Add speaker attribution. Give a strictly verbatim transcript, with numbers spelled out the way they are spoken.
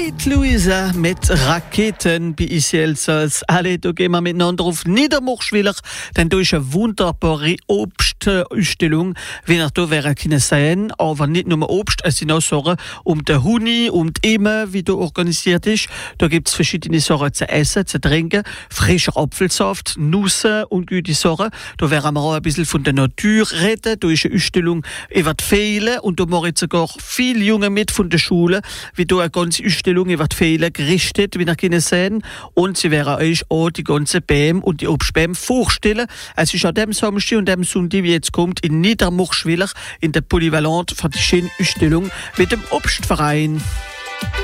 Speaker 1: White Louisa mit Raketen bei uns Elsass. Alle, da gehen wir miteinander auf Niedermurschwiller, denn da ist eine wunderbare Obstausstellung, wie ihr da wäre können sehen, aber nicht nur Obst, es sind auch Sachen um den Huni, um die Emme, wie da organisiert ist. Da gibt es verschiedene Sachen zu essen, zu trinken, frischer Apfelsaft, Nüsse und gute Sachen. Da werden wir auch ein bisschen von der Natur reden. Da ist eine Ausstellung über die Fehlen und da machen jetzt sogar viele Junge mit von der Schule, wie da eine ganze Ausstellung über die Fehlen gerichtet, wie ihr können sehen. Und sie werden euch auch die ganzen Bäume und die Obstbäume vorstellen. Es ist an dem Samstag und dem Sonntag, wie jetzt kommt, in Niedermurschwiller in der Polyvalent für die schöne Ausstellung mit dem Obstverein.